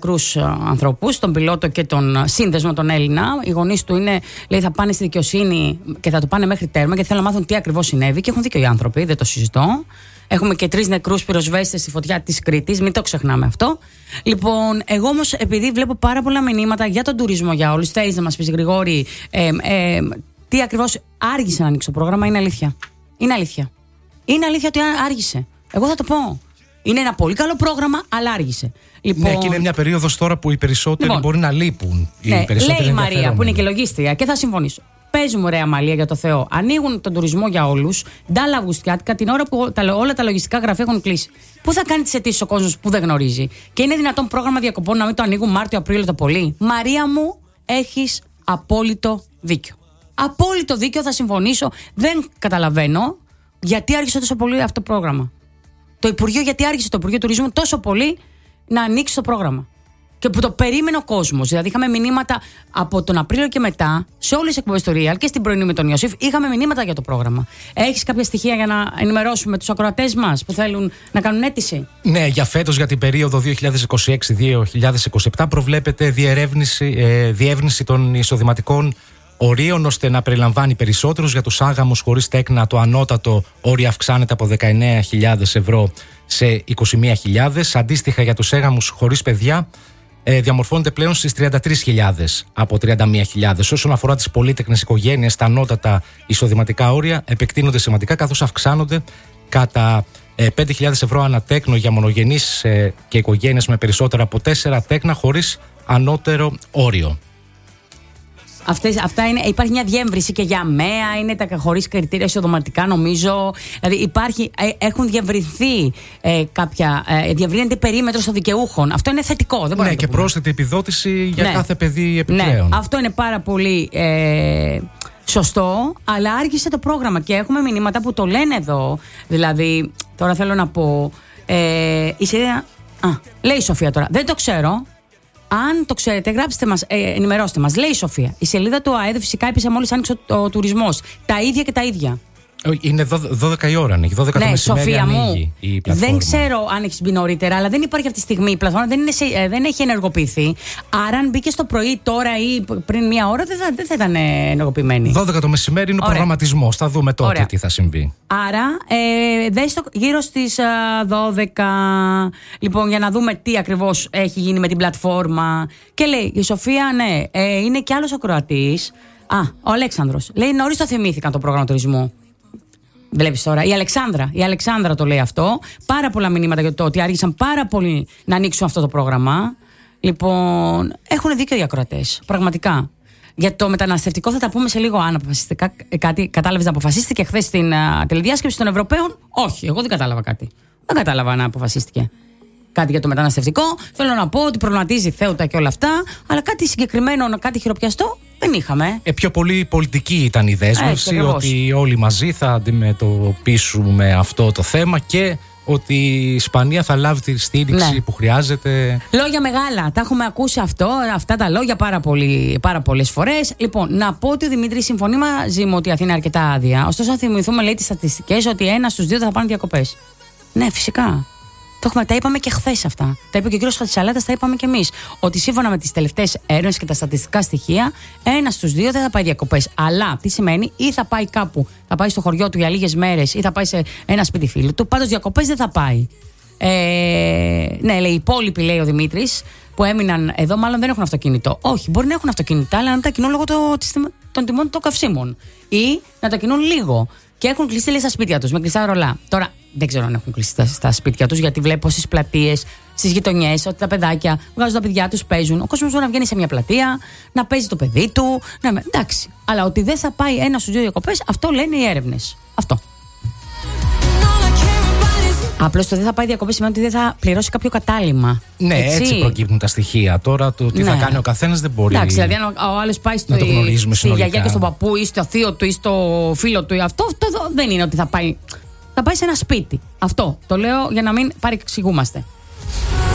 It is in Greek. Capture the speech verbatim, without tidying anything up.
νεκρούς ανθρώπους, τον πιλότο και τον σύνδεσμο, τον Έλληνα. Οι γονείς του είναι, λέει, θα πάνε στη δικαιοσύνη και θα το πάνε μέχρι τέρμα γιατί θέλουν να μάθουν τι ακριβώς συνέβη. Και έχουν δίκιο οι άνθρωποι, δεν το συζητώ. Έχουμε και τρεις νεκρούς πυροσβέστες στη φωτιά της Κρήτης, μην το ξεχνάμε αυτό. Λοιπόν, εγώ όμως, επειδή βλέπω πάρα πολλά μηνύματα για τον τουρισμό για όλους, θέλεις να μας πεις, Γρηγόρη, ε, ε, τι ακριβώς άργησε να ανοίξει το πρόγραμμα? Είναι αλήθεια. Είναι αλήθεια. Είναι αλήθεια ότι άργησε. Εγώ θα το πω. Είναι ένα πολύ καλό πρόγραμμα, αλλά άργησε. Λοιπόν, ναι, και είναι μια περίοδος τώρα που οι περισσότεροι λοιπόν, μπορεί να λείπουν. Οι ναι, περισσότεροι λέει η Μαρία, που είναι και λογίστρια, και θα συμφωνήσω. Πες μου, ρε Αμαλία, για το Θεό. Ανοίγουν τον τουρισμό για όλους, ντάλα Αυγουστιάτικα, την ώρα που τα, όλα τα λογιστικά γραφεία έχουν κλείσει. Πού θα κάνει τις αιτήσεις ο κόσμος που δεν γνωρίζει? Και είναι δυνατόν πρόγραμμα διακοπών να μην το ανοίγουν Μάρτιο-Απρίλιο το πολύ? Μαρία μου, έχεις απόλυτο δίκιο. Απόλυτο δίκιο, θα συμφωνήσω. Δεν καταλαβαίνω γιατί άρχισε τόσο πολύ αυτό το πρόγραμμα. Το Υπουργείο, γιατί άρχισε το Υπουργείο Τουρισμού τόσο πολύ να ανοίξει το πρόγραμμα? Και που το περίμενε ο κόσμος. Δηλαδή, είχαμε μηνύματα από τον Απρίλιο και μετά σε όλες τις εκπομπές του Real και στην πρωινή με τον Ιωσήφ. Είχαμε μηνύματα για το πρόγραμμα. Έχεις κάποια στοιχεία για να ενημερώσουμε τους ακροατές μας που θέλουν να κάνουν αίτηση? Ναι, για φέτος, για την περίοδο δύο χιλιάδες είκοσι έξι με δύο χιλιάδες είκοσι επτά, προβλέπεται διερεύνηση, ε, διεύνηση των εισοδηματικών ορίων ώστε να περιλαμβάνει περισσότερους. Για τους άγαμους χωρίς τέκνα, το ανώτατο όριο αυξάνεται από δεκαεννέα χιλιάδες ευρώ σε είκοσι μία χιλιάδες. Αντίστοιχα, για τους έγαμους χωρίς παιδιά, ε, διαμορφώνεται πλέον στις τριάντα τρεις χιλιάδες από τριάντα μία χιλιάδες. Όσον αφορά τις πολύτεκνες οικογένειες, τα ανώτατα εισοδηματικά όρια επεκτείνονται σημαντικά, καθώς αυξάνονται κατά ε, πέντε χιλιάδες ευρώ ανά τέκνο για μονογενείς ε, και οικογένειες με περισσότερα από τέσσερα τέκνα χωρίς ανώτερο όριο. Αυτές, αυτά είναι, υπάρχει μια διεύρυνση και για ΜΕΑ, είναι τα χωρίς κριτήρια εισοδηματικά, νομίζω. Δηλαδή υπάρχει, ε, έχουν διευρυνθεί ε, κάποια. Ε, διευρύνεται η περίμετρος των δικαιούχων. Αυτό είναι θετικό. Δεν ναι, και πρόσθετη επιδότηση για ναι. κάθε παιδί επιπλέον. Ναι, αυτό είναι πάρα πολύ ε, σωστό, αλλά άργησε το πρόγραμμα και έχουμε μηνύματα που το λένε εδώ. Δηλαδή, τώρα θέλω να πω. Ε, η σειρά, α, λέει η Σοφία τώρα, δεν το ξέρω. Αν το ξέρετε, γράψτε μας, ε, ενημερώστε μας. Λέει η Σοφία. Η σελίδα του ΑΕΔ φυσικά έπεισε μόλις άνοιξε ο, ο τουρισμός. Τα ίδια και τα ίδια. Είναι δώδεκα η ώρα, ανοίγει. δώδεκα ναι, το μεσημέρι Σοφία ανοίγει μου, η πλατφόρμα. Δεν ξέρω αν έχει μπει νωρίτερα, αλλά δεν υπάρχει αυτή τη στιγμή. Η πλατφόρμα δεν, είναι σε, ε, δεν έχει ενεργοποιηθεί. Άρα, αν μπήκε το πρωί, τώρα ή πριν μία ώρα, δεν θα, δεν θα ήταν ενεργοποιημένη. δώδεκα το μεσημέρι είναι ο προγραμματισμός. Θα δούμε τότε Ωραία. τι θα συμβεί. Άρα, ε, δες το γύρω στις δώδεκα. Λοιπόν, για να δούμε τι ακριβώς έχει γίνει με την πλατφόρμα. Και λέει η Σοφία, ναι, ε, είναι κι άλλος ο Κροατής. Α, ο Αλέξανδρος. Λέει, νωρίς το θυμήθηκαν το πρόγραμμα τουρισμού. Βλέπεις τώρα, η Αλεξάνδρα, η Αλεξάνδρα το λέει αυτό. Πάρα πολλά μηνύματα για το ότι άργησαν πάρα πολύ να ανοίξουν αυτό το πρόγραμμα. Λοιπόν, έχουν δίκιο οι ακροατές. Πραγματικά. Για το μεταναστευτικό θα τα πούμε σε λίγο. Αν αποφασιστικά κάτι κατάλαβες να αποφασίστηκε χθες στην uh, τηλεδιάσκεψη των Ευρωπαίων? Όχι, εγώ δεν κατάλαβα κάτι. Δεν κατάλαβα να αποφασίστηκε κάτι για το μεταναστευτικό. Θέλω να πω ότι προγραμματίζει θέουτα και όλα αυτά, αλλά κάτι συγκεκριμένο, κάτι χειροπιαστό δεν είχαμε. Ε, πιο πολύ πολιτική ήταν η δέσμευση, ε, ότι όλοι μαζί θα αντιμετωπίσουμε αυτό το θέμα και ότι η Ισπανία θα λάβει τη στήριξη ναι. που χρειάζεται. Λόγια μεγάλα. Τα έχουμε ακούσει αυτό, αυτά τα λόγια πάρα, πολύ, πάρα πολλές φορές. Λοιπόν, να πω ότι ο Δημήτρης συμφωνεί μαζί μου ότι η Αθήνα είναι αρκετά άδεια. Ωστόσο, θα θυμηθούμε, λέει, τις στατιστικές ότι ένα στους δύο θα πάνε διακοπές. Ναι, φυσικά. Το έχουμε, τα είπαμε και χθες αυτά. Τα είπε και ο κύριος Χατσαλάτας, τα είπαμε και εμείς. Ότι σύμφωνα με τις τελευταίες έρευνες και τα στατιστικά στοιχεία, ένα στους δύο δεν θα πάει διακοπές. Αλλά τι σημαίνει, ή θα πάει κάπου, θα πάει στο χωριό του για λίγες μέρες, ή θα πάει σε ένα σπίτι φίλου του. Πάντως διακοπές δεν θα πάει. Ε, ναι, λέει, οι υπόλοιποι, λέει ο Δημήτρης, που έμειναν εδώ, μάλλον δεν έχουν αυτοκίνητο. Όχι, μπορεί να έχουν αυτοκίνητα, αλλά να τα κινούν λόγω το, των τιμών των καυσίμων. Ή να τα κινούν λίγο. Και έχουν κλειστεί, λέει, στα σπίτια τους με κλειστά ρολά. Τώρα, δεν ξέρω αν έχουν κλειστεί στα σπίτια τους, γιατί βλέπω στις πλατείες, στις γειτονιές, ότι τα παιδάκια βγάζουν τα παιδιά τους, παίζουν. Ο κόσμος μπορεί να βγαίνει σε μια πλατεία, να παίζει το παιδί του. Να, εντάξει. Αλλά ότι δεν θα πάει ένα στους δύο διακοπές, αυτό λένε οι έρευνες. Αυτό. Απλώς το δεν θα πάει διακοπές σημαίνει ότι δεν θα πληρώσει κάποιο κατάλημα. Ναι, έτσι, έτσι προκύπτουν τα στοιχεία. Τώρα το τι ναι. θα κάνει ο καθένας δεν μπορεί. Εντάξει, δηλαδή αν ο άλλος πάει στο, στη γιαγιά και στον παππού ή στο θείο του ή στο φίλο του, αυτό, αυτό δεν είναι ότι θα πάει. Θα πάει σε ένα σπίτι. Αυτό το λέω για να μην παρεξηγούμαστε.